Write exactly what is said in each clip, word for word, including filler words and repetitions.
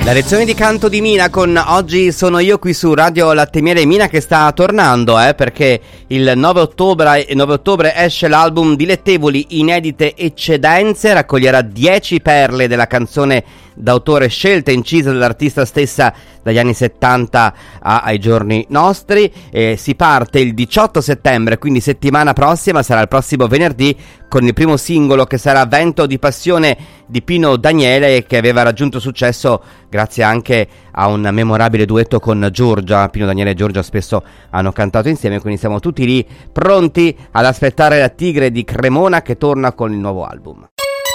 La lezione di canto di Mina con Oggi sono io qui su Radio Latte Miele. Mina che sta tornando, eh, perché il nove ottobre, nove ottobre esce l'album Dilettevoli inedite eccedenze, raccoglierà dieci perle della canzone d'autore scelte e incise dall'artista stessa dagli anni settanta a, ai giorni nostri. Eh, si parte il diciotto settembre, quindi settimana prossima, sarà il prossimo venerdì, con il primo singolo che sarà Vento di passione di Pino Daniele, che aveva raggiunto successo grazie anche a un memorabile duetto con Giorgia. Pino Daniele e Giorgia spesso hanno cantato insieme, quindi siamo tutti lì pronti ad aspettare la Tigre di Cremona che torna con il nuovo album.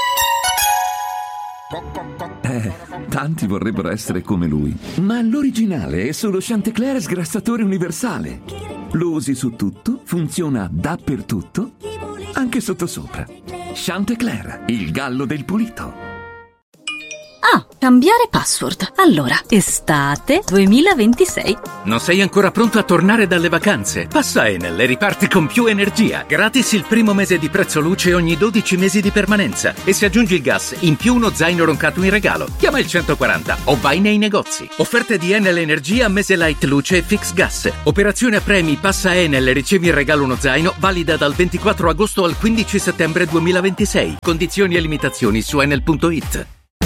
Eh, tanti vorrebbero essere come lui, ma l'originale è solo Chantecler sgrassatore universale. Lo usi su tutto, funziona dappertutto, anche sottosopra. Chantecler, il gallo del pulito. Ah, cambiare password. Allora, estate duemilaventisei. Non sei ancora pronto a tornare dalle vacanze? Passa Enel e riparti con più energia. Gratis il primo mese di prezzo luce ogni dodici mesi di permanenza. E se aggiungi il gas, in più uno zaino roncato in regalo. Chiama il centoquaranta o vai nei negozi. Offerte di Enel Energia, mese light luce e fix gas. Operazione a premi, passa Enel e ricevi in regalo uno zaino, valida dal ventiquattro agosto al quindici settembre duemilaventisei. Condizioni e limitazioni su enel punto it.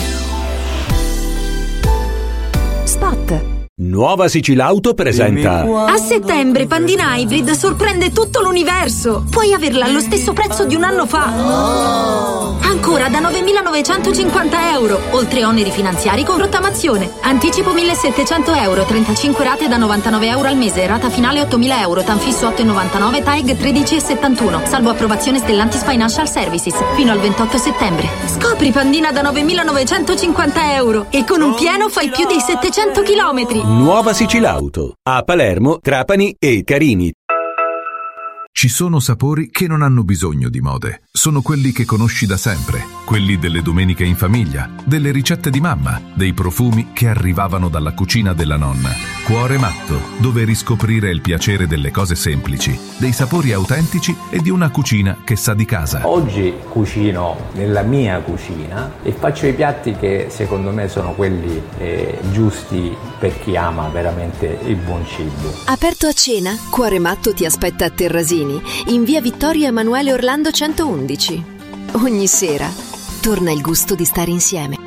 Spot. Nuova Sicilauto presenta. A settembre Pandina Hybrid sorprende tutto l'universo. Puoi averla allo stesso prezzo di un anno fa. Ancora da novemilanovecentocinquanta euro, oltre oneri finanziari con rottamazione. Anticipo millesettecento euro, trentacinque rate da novantanove euro al mese, rata finale ottomila euro, tanfisso otto virgola novantanove, T A E G tredici virgola settantuno, salvo approvazione Stellantis Financial Services, fino al ventotto settembre. Scopri Pandina da novemilanovecentocinquanta euro e con un pieno fai più di settecento chilometri. Nuova Sicilauto a Palermo, Trapani e Carini. Ci sono sapori che non hanno bisogno di mode. Sono quelli che conosci da sempre, quelli delle domeniche in famiglia, delle ricette di mamma, dei profumi che arrivavano dalla cucina della nonna. Cuore Matto, dove riscoprire il piacere delle cose semplici, dei sapori autentici e di una cucina che sa di casa. Oggi cucino nella mia cucina e faccio i piatti che secondo me sono quelli eh, giusti per chi ama veramente il buon cibo. Aperto a cena, Cuore Matto ti aspetta a Terrasini, in via Vittorio Emanuele Orlando centoundici. Ogni sera torna il gusto di stare insieme.